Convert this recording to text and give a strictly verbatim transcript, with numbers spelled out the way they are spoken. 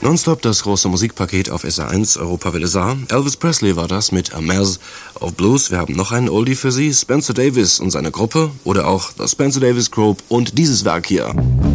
Nonstop, das große Musikpaket auf S R eins Europawelle Saar. Elvis Presley war das mit A Mass of Blues. Wir haben noch einen Oldie für Sie, Spencer Davis und seine Gruppe oder auch das Spencer Davis Group und dieses Werk hier.